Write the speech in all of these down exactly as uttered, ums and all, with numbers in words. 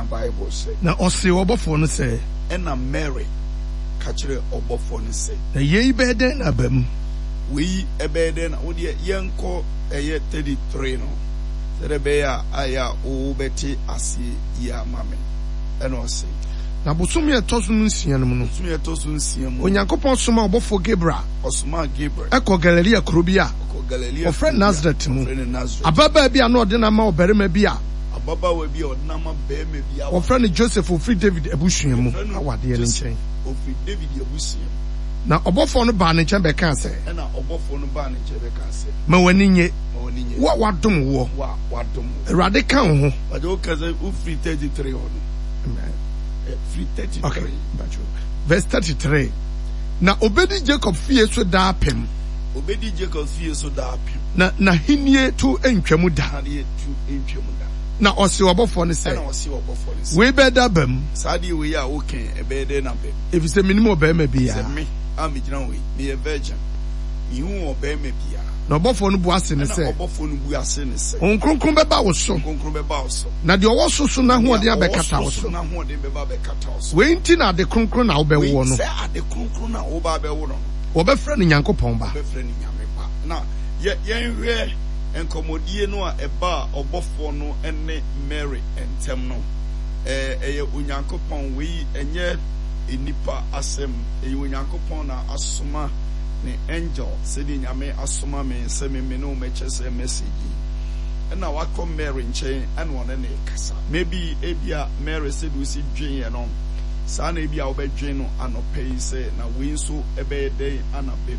na Bible say. Na ɔse ɔbɔfo no sɛ. Ɛna Mary kachire ɔbɔfo no sɛ. Na yei bɛyɛ dɛn na aba mu. Wei ɛbɛyɛ dɛn na wodeɛ yɛnkɔ ɛyɛ thirty-three no. Sɛdeɛ bɛyɛ a ayɛ a wobɛte aseɛ yi ama me. Ɛna ɔse. Na bosom yɛ tɔ so nsia no mu no. Bosom yɛ tɔ so nsia mu. Onyankopɔn soma ɔbɔfo Gabriel. Ɔsoma Gabriel. Ɛkɔ Galilea kuro bi a. Ɛkɔ Galilea. Ɔfrɛ Nazareth mu. Ɔfrɛ Nazareth. Ababaa bi a na ɔde na ma ɔbarima bi a. Ababaawa bi a ɔde na ma barima bi a. Ɔfrɛ no Joseph ofiri David abusua mu. Awadeɛ ne nkyɛn. Ofiri David abusua mu. Na ɔbɔfo no baa ne nkyɛn bɛka sɛ. Ɛna ɔbɔfo no baa ne nkyɛn bɛka sɛ. Ma w'ani nye. Ma w'ani nye. Wa wadom wo. Wa wadom wo. Awurade ka wo ho. Ɔde wo ka sɛ ofiri thirty-three hɔ no. Amen. Free thirty-three. Okay. Verse thirty-three. Na obedi Jacob fie so da apem. Obedi Jacob fie so da apem. Na na hinie to entwamu da. Na de to entwamu da. Na ɔse ɔbɔfo ne sɛ. Na ɔse ɔbɔfo ne sɛ. We bɛda bam. Saadi we ya okay ɛbɛyɛ de na bam. Efisɛ minimum ɔbɛrima bia. Sɛ me a me gyina we. Me yɛ virgin. Ihu ɔbɛrima bia. Na ɔbɔfo no bu ase ne sɛ. Na ɔbɔfo no bu ase ne sɛ. Onkronkron bɛba wo so. Onkronkron bɛba wo so. Na de ɔwɔ so so na hoɔden abɛkata wo so. Na hoɔden bɛba bɛkata wo so. We nti na ade kronkron na wobɛwo no. Sɛ ade kronkron na woba bɛwo no. Wɔbɛfrɛ no Nyankopɔn ba. Wɔbɛfrɛ no Nyame ba. Na yɛ yɛnhwɛ nkɔmmɔdie no a ɛba a ɔbɔfoɔ no ne Mary ntɛm no. Ɛɛ ɛyɛ Onyankopɔn wei ɛnyɛ enipa asɛm. Ɛyɛ Onyankopɔn na asoma ne angel sɛdeɛ Nyame asoma me sɛ me me no mɛkyɛ sɛ message yi. Ɛna wakɔ Mary nkyɛn ɛna ɔne ne kasa. Maybe ebia Mary sɛdeɛ osi dwen yɛ no. Saa na ebia wobɛdwen no anɔpɛ yi sɛ na wei nso ɛbɛyɛ dɛn anabem.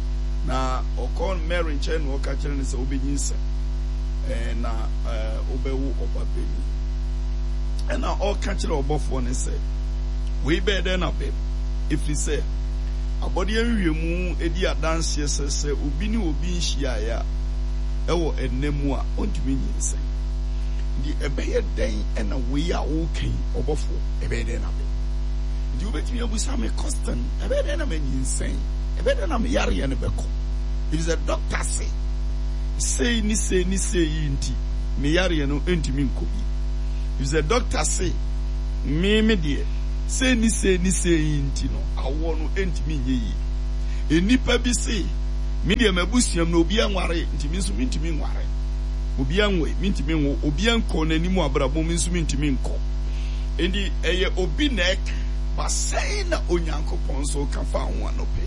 Na ɔkɔ Mary nkyɛn na ɔka kyerɛ no sɛ wobɛnyinsɛ. Ɛɛ na ɛɛ wobɛwo ɔba bɛni. Ɛna ɔka kyerɛ ɔbɔfoɔ ne sɛ wei bɛyɛ dɛn anabem. Ɛfiri sɛ abɔdeɛ nwiemu edi adanseɛ sɛ sɛ obi ne obi nhyiaeɛ a ɛwɔ ɛnɛ mu a ɔntumi nyinsɛn. Di ɛbɛyɛ dɛn ɛna wei a wɔrekan ɔbɔfoɔ ɛbɛyɛ dɛn anabem. Di wobɛtumi abusa me question ɛbɛyɛ dɛn na manyinsɛn. Ɛbɛyɛ dɛn na me yareɛ no bɛkɔ. If the doctor say say ni say ni say yi nti me yareɛ no ntumi nkɔ bi. If the doctor say me me deɛ say ni say ni say yi nti no awɔ no ntumi nyɛ yi. Enipa bi say me deɛ mabusuam no obi anware ntumi nso me ntumi nware. Obi anwe me ntumi nwo obi ankɔ n'anim abrabɔ me nso me ntumi nkɔ. Endi ɛyɛ obi na ɛka basɛn na Onyankopɔn so ka fa ho anɔpɛ.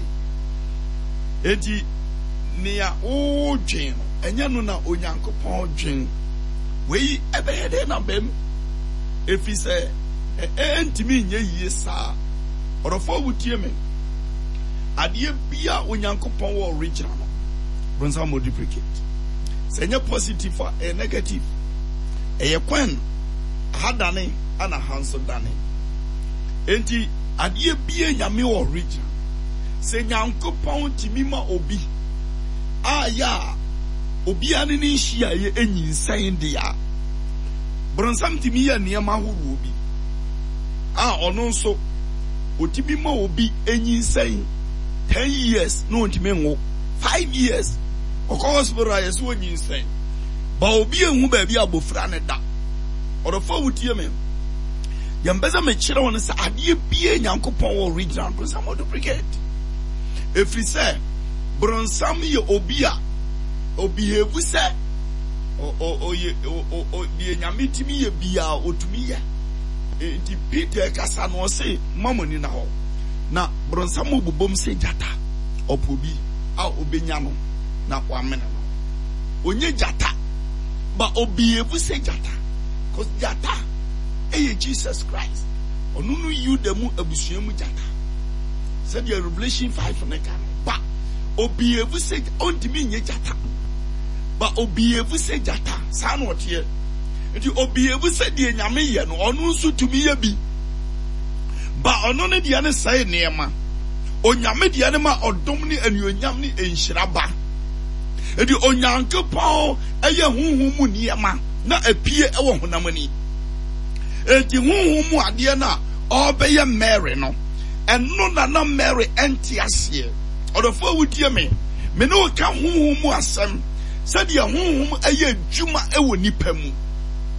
Enti nea o dwen no ɛnyɛ no na Onyankopɔn dwen. Wei ɛbɛyɛ dɛ na bɛm. Efi sɛ ɛntimi nyɛ yie saa. Ɔrɔfo wutie me. Adeɛ bia Onyankopɔn wɔ original no. Bronsa mo duplicate. Sɛ nyɛ positive a ɛyɛ negative. Ɛyɛ kwan hadane ana hanso dane. Enti adeɛ bia Nyame wɔ original. Sɛ Nyankopɔn timi ma obi a ya obi ane ne nhia ye enyinsɛn de a bronsam timi ya nneɛma ahorow bi a ɔno nso otimi ma obi enyinsɛn ten years no ntimi ngo five years ɔkɔ hospital a yɛsɛ onyinsɛn ba obi ehu baabi abofra ne da ɔdɔfo wutie me yɛmbɛsɛ mekyerɛ wɔn sɛ adeɛ bia Nyankopɔn wɔ original bronsam wɔ duplicate. Efiri sɛ bronsam yɛ obi a obihave sɛ ɔyɛ deɛ Nyame timi yɛ bia otumi yɛ. Nti Peter kasa no ɔse mamoni na hɔ na bronsam obobom sɛ gyata ɔpɔ bi a obenya no na wamene no onye gyata ba obihave sɛ gyata cause gyata ɛyɛ Jesus Christ ɔno no Yuda mu abusua mu gyata. Said your Revelation five ne ka ba obievu se ontimi nye jata ba obievu se jata saa na otie nti obievu se de Nyame ye no ono nso tumi ye bi ba ono ne de ne sai neema onyame de ne ma odom ne anuonyam ne enhyira ba edi Onyankopɔn eye honhom mu neema na apie ewo honam ani edi honhom mu ade na obeye Mary no. And no na na Mary enti aseɛ ɔdɔfo wutie me me no ka honhom mu asɛm sɛdeɛ honhom ɛyɛ adwuma ɛwɔ nipa mu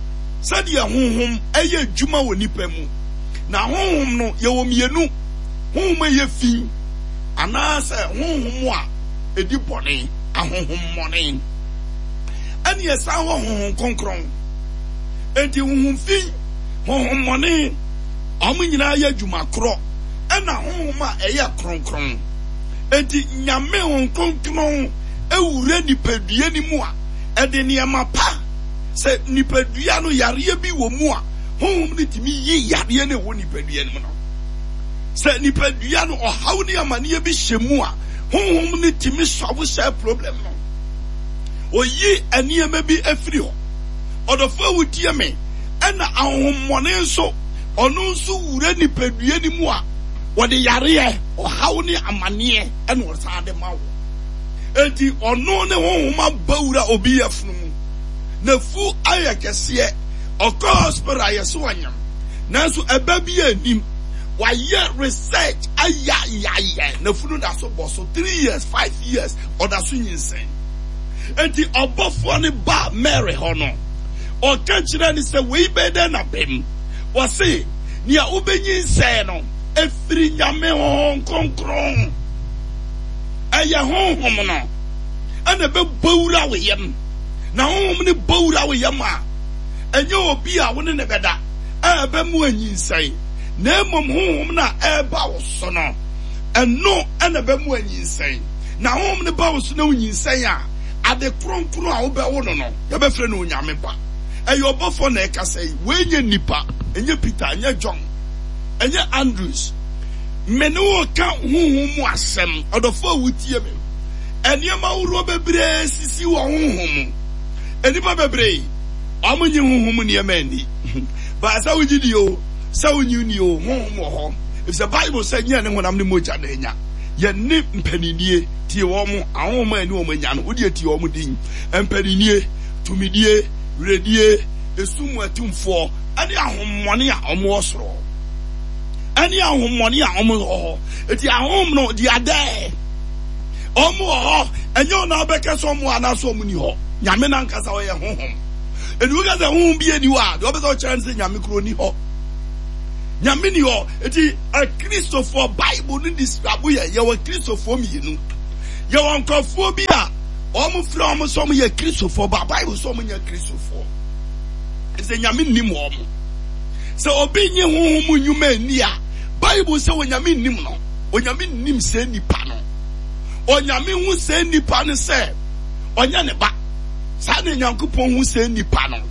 said ye honhom eye dwuma wɔ nipa mu na honhom no ye wɔ mienu honhom ye fi ana se honhom a edi bɔne ahonhom mɔne ɛne ye sa wɔ honhom konkron enti honhom fi honhom mɔne ɔmo nyinaa yɛ dwuma korɔ ɛna honhom a ɛyɛ kronkron enti nyame honhom konkron ewure nipadua ni mu a ɛde nneɛma pa sɛ nipadua no yareɛ bi wɔ mu a honhom ne timi yi yareɛ ne wɔ nipadua no mu no sɛ nipadua no ɔhaw ne amaneɛ bi hyɛ mu a honhom ne timi sɔbo hyɛ problem no oyi nneɛma bi afiri hɔ ɔdɔfo a wotie me ɛna ahohommɔne nso ɔno nso wura nipadua ni mu a wɔde yareɛ ɔhaw ne amaneɛ ɛna ɔsaa de ma wo enti ɔno ne honhom abawura obi yɛfunu mu na fu ayɛ kɛseɛ ɔkɔ hospital ayɛ so wanyam nanso ɛba bi anim wayɛ research ayayayɛ na funu da so bɔ so three years five years ɔda so nyinsɛn enti ɔbɔfoɔ ne ba Mary hɔ no ɔka kyerɛ ne sɛ wei bɛɛ dɛ na bɛm wɔse nea wobɛnyinsɛn no efiri nyame honhom kronkron ɛyɛ honhom no ɛna bɛbawura wo yam na honhom ne bawura wo yam a ɛnyɛ obi a wo ne ne bɛda ɛbɛ mu anyinsɛn na mmom honhom na ɛba wo so no ɛno ɛna bɛ mu anyinsɛn na honhom ne ba wo so na wonyinsɛn a ade kronkron a wobɛwo no no yɛbɛfrɛ no onyame ba ɛyɛ ɔbɔfo na ɛkasa yi wɔnyɛ nipa ɛnyɛ Peter ɛnyɛ John ɛnyɛ Andrews mene wo ka honhom mu asɛm ɔdɔfo a wotie me ɛnneɛma woro bebree sisi wɔ honhom mu enipa bebree ɔmo nye honhom nneɛma ani ba sɛ wogyi di o sɛ wonyi ni o honhom wɔ hɔ if the Bible sɛ nyɛ ne honam ne mogya na anya yɛne mpaninie tie wɔ mo ahonhom ani wɔ mo anya no wodi tie wɔ mo din mpaninie tumidie redie esum atumfoɔ ɛne ahommɔne a ɔmo wɔ soro ɛne ahommɔne a ɔmo wɔ hɔ eti ahom no di adɛ ɔmo wɔ hɔ ɛnyɛ ɔna ɔbɛka sɛ ɔmo anaasɛ ɔmo ni hɔ nyame nankasa ɔyɛ honhom ɛni woka sɛ honhom bi ani hɔ a deɛ ɔbɛ sɛ ɔkyerɛ ne sɛ nyame kuro ni hɔ nyame ni hɔ eti akristofoɔ Bible no describe yɛ yɛwɔ kristofoɔ mmienu yɛwɔ nkurɔfoɔ bi a ɔmo frɛ ɔmo sɛ ɔmo yɛ kristofoɔ ba Bible sɛ ɔmo nyɛ kristofoɔ ɛsɛ nyame nnim ɔmo sɛ obi nye honhom nnwuma ani a Bible sɛ onyame nnim no onyame nnim sɛ nipa no onyame hu sɛ nipa no sɛ ɔnyɛ ne ba saa ne Nyankopɔn hu sɛ nipa no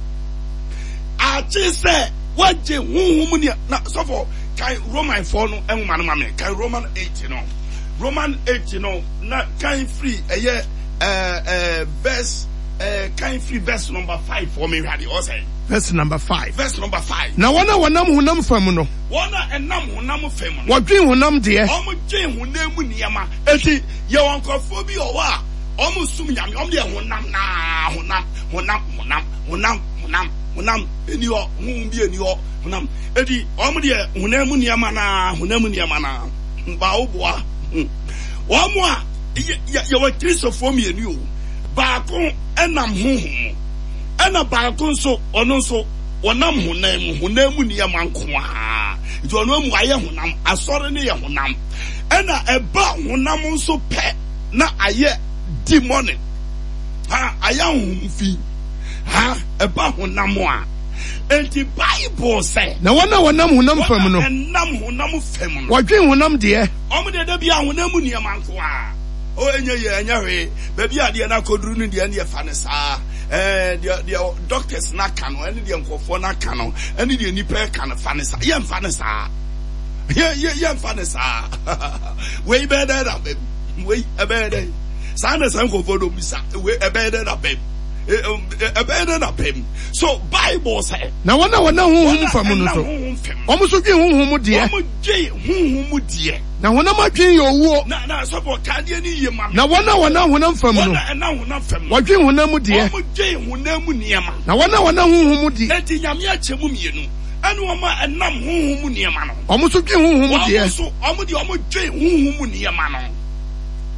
akye sɛ wagye honhom ni na sɔfo kan Roman four no enwuma no mame kan Roman eight no Roman eight no na kan free ɛyɛ eh eh verse eh kan free verse number five for me hwade o say verse number five verse number five na wana wanam honam fam no wana enam honam fam no wadwen honam de omo dwen honam mu niema eti ye wonkofo bi owo a omo sum nyame omo de honam na honam honam honam honam honam honam eni ho hu bi eni ho honam edi omo de honam mu niema na honam mu niema na ba oboa omo a ye wa kristofo mi eni o baako enam honhom ɛna baako nso ɔno nso wɔnam honam mu honam mu nneɛma nko a nti ɔno mu ayɛ honam asɔre ne yɛ honam ɛna ɛba honam nso pɛ na ayɛ demonic ha ayɛ honfi ha ɛba honam a enti Bible sɛ na wana wanam honam fam no ɛnam honam fam no wadwen honam de ɔmo de da bia honam mu nneɛma nko a o enye ye enye hwe baabi a de na koduru no de ne ye fa ne saa eh de de doctors na ka no ene de nkofo na ka no ene de nipa ka no fa ne saa ye mfa ne saa ye ye ye mfa ne saa we be there da baby we e be there saa na san nkofo do bisa we e be there da baby e be there da baby so Bible say na wana wana honhom fam no so omo so dwen honhom de omo dwen honhom de na honam adwen yɛ owuo na na so for kade ni yie ma na wana wana honam fam no na na honam fam wadwen honam de omo dwen honam niema na wana wana honhom de enti nyame akyɛ mu mienu ɛne ɔma ɛnam honhom niema no omo so dwen honhom de omo so omo de omo dwen honhom niema no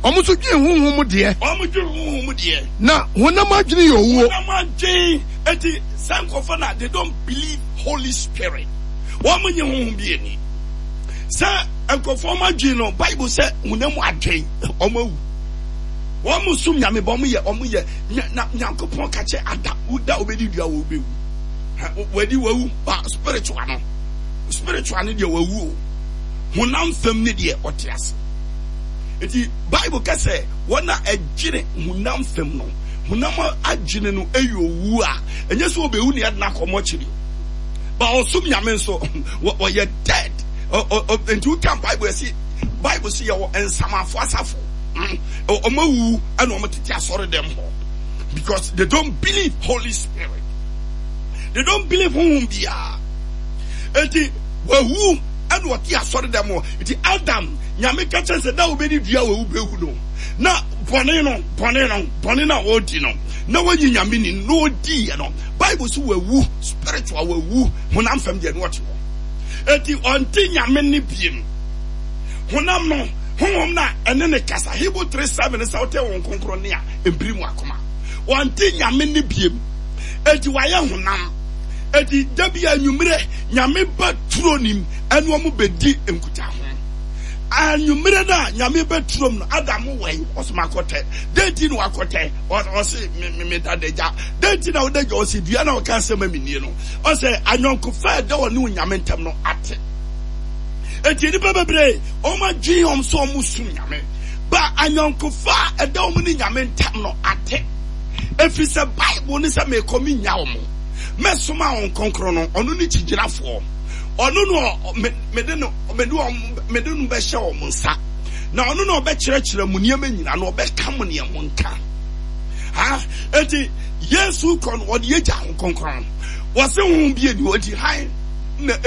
ɔmo so dwen honhom deɛ. ɔmo dwen honhom deɛ. na honam adwene yɛ owuo. honam adwene eti sankɔfo na they don't believe Holy Spirit. wɔn nye honhom bi ani. sɛ nkɔfo ɔmo adwene no Bible sɛ honam adwene ɔmo awu. wɔn sum nyame bɔ ɔmo yɛ ɔmo yɛ na nyankopɔn kakyɛ ada wuda obedi dua wɔ obewu. wadi wawu ba spiritual no spiritual no deɛ wawu o. honam fam ne deɛ ɔte ase. eti Bible ka sɛ wɔn a ɛgyere honam fam no honam adwene no ɛyɛ owu a ɛnyɛ sɛ obewu ne ɛdena kɔmɔ kyiri ba ɔsum nyame nso ɔyɛ dead nti woka Bible ɛsi Bible si yɛ wɔ nsamafo asafo ɔmo awu ɛna ɔmo tete asɔre dɛm hɔ because they don't believe Holy Spirit, they don't believe honhom biara eti wawu ɛna ɔte asɔre dɛm hɔ eti Adam nyame ka kyerɛ sɛ da wobɛdi dua wawu bɛwu no na bɔne no bɔne no bɔne no a wɔdi no na wɔnyi nyame ni na ɔdiiɛ no Bible so wawu spiritual wawu honam fam deɛ no wɔte hɔ eti ɔnte nyame ne biem honam no honhom na ɛne ne kasa Hebrew three seven sɛ wote wɔn konkro ne a ɛmbiri mu akoma ɔnte nyame ne biem eti wayɛ honam eti da bi anwummerɛ nyame ba turo nim ɛne ɔmo bɛdi nkuta ho anwummerɛ na nyame bɛturom no Adam wɛn ɔsoma akɔtɛ denti no akɔtɛ ɔse me dadagya denti na wodagya ɔse dua na ɔka asɛm aminie no ɔsɛ anyɔnkofa ɛda wɔ ne wo nyame ntam no ate eti nipa bebree ɔma dwen ɔm so ɔmo sum nyame ba anyɔnkofa ɛda ɔmo ne nyame ntam no ate ɛfiri sɛ Bible ne sɛ mekɔ me nya ɔmo mɛsoma wɔn konkro no ɔno ne kyigyinafoɔ ɔno no mede no mede mede no bɛhyɛ wɔ mo nsa na ɔno no ɔbɛkyerɛkyerɛ mu nneɛma nyina na ɔbɛka mo nneɛma mo nka ha eti Yesu kɔ no ɔde yɛgya ho konkro wɔse ho bi edi ɔdi han na